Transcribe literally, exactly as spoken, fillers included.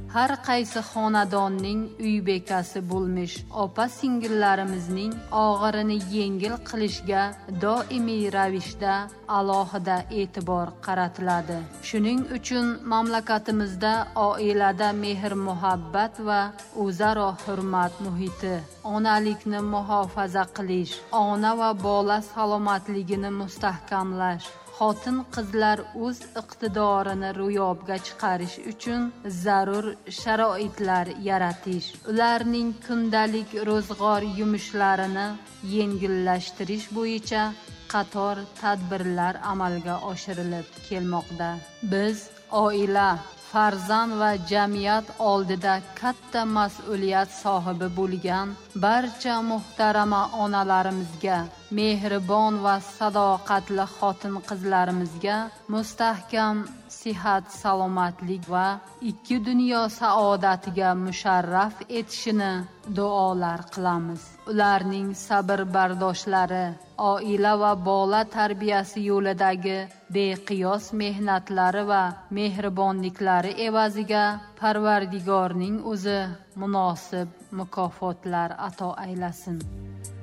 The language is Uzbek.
har qaysi xonadonning uy bekasi bo'lmish opa-singillarimizning og'irini yengil qilishga doimiy ravishda alohida e'tibor qaratiladi. Shuning uchun mamlakatimizda oilada mehr-muhabbat va o'zaro hurmat muhiti, onalikni muhofaza qilish, ona va bola salomatligini mustahkamlash, xotin-qizlar o'z iqtidorini ro'yobga chiqarish uchun zarur sharoitlar yaratish, ularning kundalik ro'zg'or yumushlarini yengillashtirish bo'yicha qator tadbirlar amalga oshirilib kelmoqda. Biz oila, farzand va jamiyat oldida katta mas'uliyat sohibi bo'lgan barcha muhtarama onalarimizga, mehribon va sadoqatli xotin-qizlarimizga mustahkam sihat, salomatlik va ikki dunyo saodatiga musharraf etishini duolar qilamiz. Ularning sabr bardoshlari, oila va bola tarbiyasi yo'lidagi beqiyos mehnatlari va mehribonliklari evaziga Parvardigorning o'zi munosib mukofotlar ato aylasin.